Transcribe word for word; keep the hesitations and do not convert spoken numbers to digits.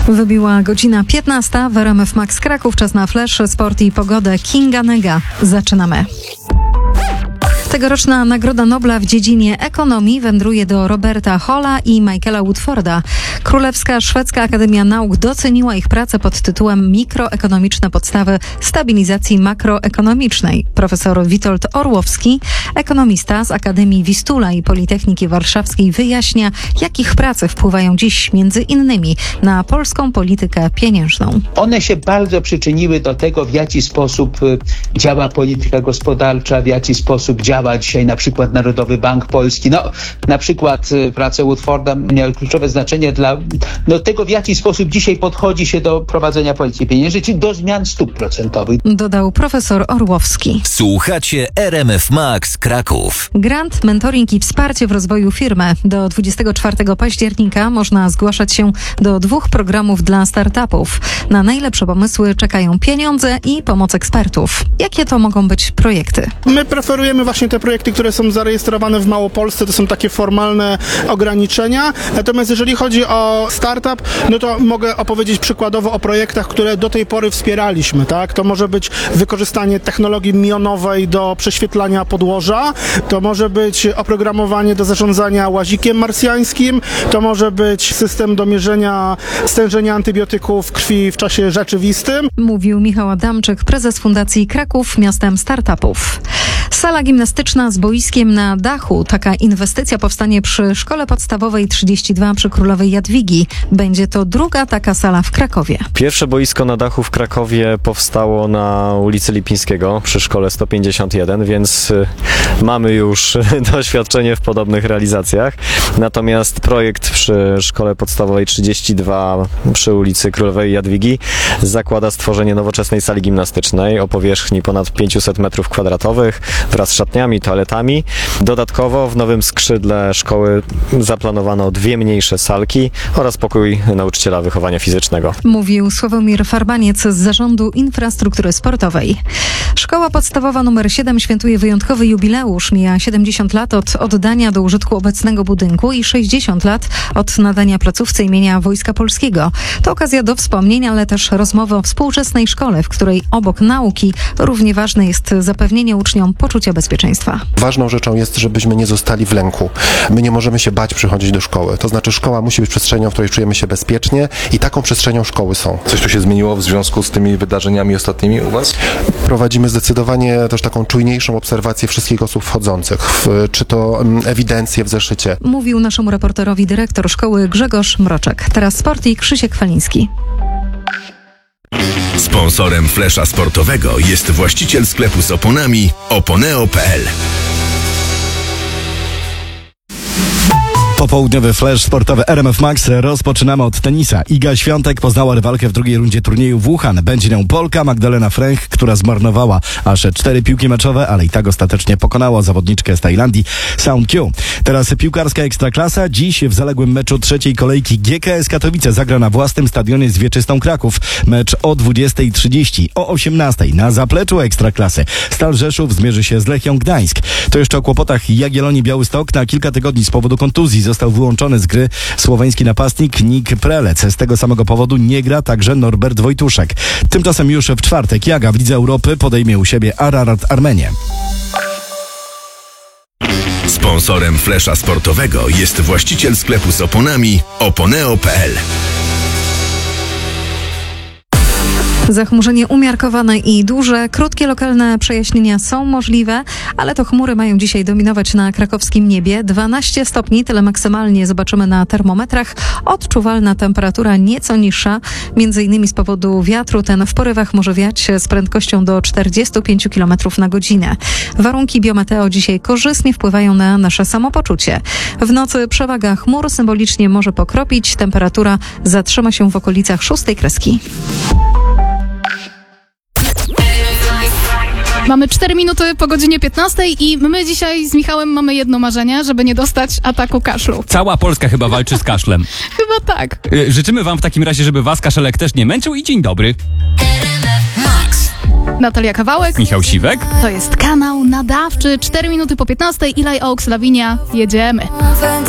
Wybiła godzina piętnasta w R M F Max Kraków. Czas na flash, sport i pogodę. Kinga Nega. Zaczynamy. Tegoroczna Nagroda Nobla w dziedzinie ekonomii wędruje do Roberta Halla i Michaela Woodforda. Królewska Szwedzka Akademia Nauk doceniła ich pracę pod tytułem Mikroekonomiczne podstawy stabilizacji makroekonomicznej. Profesor Witold Orłowski, ekonomista z Akademii Wistula i Politechniki Warszawskiej, wyjaśnia, jak ich prace wpływają dziś między innymi na polską politykę pieniężną. One się bardzo przyczyniły do tego, w jaki sposób działa polityka gospodarcza, w jaki sposób działa dzisiaj na przykład Narodowy Bank Polski. No, na przykład prace Woodforda miały kluczowe znaczenie dla no, tego, w jaki sposób dzisiaj podchodzi się do prowadzenia polityki pieniężnej, czyli do zmian stóp procentowych. Dodał profesor Orłowski. Słuchacie R M F Max Kraków. Grant, mentoring i wsparcie w rozwoju firmy. Do dwudziestego czwartego października można zgłaszać się do dwóch programów dla startupów. Na najlepsze pomysły czekają pieniądze i pomoc ekspertów. Jakie to mogą być projekty? My preferujemy właśnie te projekty, które są zarejestrowane w Małopolsce, to są takie formalne ograniczenia. Natomiast jeżeli chodzi o startup, no to mogę opowiedzieć przykładowo o projektach, które do tej pory wspieraliśmy, tak? To może być wykorzystanie technologii mionowej do prześwietlania podłoża, to może być oprogramowanie do zarządzania łazikiem marsjańskim, to może być system do mierzenia stężenia antybiotyków w krwi w czasie rzeczywistym. Mówił Michał Adamczyk, prezes Fundacji Kraków Miastem Startupów. Sala gimnastyczna z boiskiem na dachu. Taka inwestycja powstanie przy Szkole Podstawowej trzydzieści dwa przy Królowej Jadwigi. Będzie to druga taka sala w Krakowie. Pierwsze boisko na dachu w Krakowie powstało na ulicy Lipińskiego przy Szkole sto pięćdziesiąt jeden, więc mamy już doświadczenie w podobnych realizacjach. Natomiast projekt przy Szkole Podstawowej trzydzieści dwa przy ulicy Królowej Jadwigi zakłada stworzenie nowoczesnej sali gimnastycznej o powierzchni ponad pięćset metrów kwadratowych wraz z szatniami, toaletami. Dodatkowo w nowym skrzydle szkoły zaplanowano dwie mniejsze salki oraz pokój nauczyciela wychowania fizycznego. Mówił Sławomir Farbaniec z Zarządu Infrastruktury Sportowej. Szkoła podstawowa numer siedem świętuje wyjątkowy jubileusz. Mija siedemdziesiąt lat od oddania do użytku obecnego budynku i sześćdziesiąt lat od nadania placówce imienia Wojska Polskiego. To okazja do wspomnień, ale też rozmowy o współczesnej szkole, w której obok nauki równie ważne jest zapewnienie uczniom poczucia bezpieczeństwa. Ważną rzeczą jest, żebyśmy nie zostali w lęku. My nie możemy się bać przychodzić do szkoły. To znaczy szkoła musi być przestrzenią, w której czujemy się bezpiecznie i taką przestrzenią szkoły są. Coś tu się zmieniło w związku z tymi wydarzeniami ostatnimi u Was? Prowadzimy zdecydowanie też taką czujniejszą obserwację wszystkich osób wchodzących, w, czy to um, ewidencję w zeszycie. Mówił naszemu reporterowi dyrektor szkoły Grzegorz Mroczek. Teraz sport i Krzysiek Faliński. Sponsorem flesza sportowego jest właściciel sklepu z oponami oponeo kropka p l. Popołudniowy flash sportowy R M F Max. Rozpoczynamy od tenisa. Iga Świątek poznała rywalkę w drugiej rundzie turnieju w Wuhan. Będzie nią Polka Magdalena Fręch, która zmarnowała aż cztery piłki meczowe, ale i tak ostatecznie pokonała zawodniczkę z Tajlandii Sound Kyu. Teraz piłkarska ekstraklasa. Dziś w zaległym meczu trzeciej kolejki G K S Katowice zagra na własnym stadionie z Wieczystą Kraków. Mecz o dwudziestej trzydzieści. O osiemnastej na zapleczu ekstraklasy Stal Rzeszów zmierzy się z Lechią Gdańsk. To jeszcze o kłopotach Jagiellonii Białystok. Na kilka tygodni z powodu kontuzji został wyłączony z gry słoweński napastnik Nik Prelec. Z tego samego powodu nie gra także Norbert Wojtuszek. Tymczasem już w czwartek Jaga w Lidze Europy podejmie u siebie Ararat Armenię. Sponsorem flesza sportowego jest właściciel sklepu z oponami oponeo kropka p l. Zachmurzenie umiarkowane i duże. Krótkie lokalne przejaśnienia są możliwe, ale to chmury mają dzisiaj dominować na krakowskim niebie. dwanaście stopni, tyle maksymalnie zobaczymy na termometrach. Odczuwalna temperatura nieco niższa, między innymi z powodu wiatru. Ten w porywach może wiać z prędkością do czterdziestu pięciu kilometrów na godzinę. Warunki biometeo dzisiaj korzystnie wpływają na nasze samopoczucie. W nocy przewaga chmur symbolicznie może pokropić. Temperatura zatrzyma się w okolicach szóstej kreski. Mamy cztery minuty po godzinie piętnastej i my dzisiaj z Michałem mamy jedno marzenie, żeby nie dostać ataku kaszlu. Cała Polska chyba walczy z kaszlem. Chyba tak. Y, życzymy wam w takim razie, żeby was kaszelek też nie męczył i dzień dobry. Natalia Kawałek. Michał Siwek. To jest kanał nadawczy. cztery minuty po piętnastej. Eli Oaks, Lavinia. Jedziemy.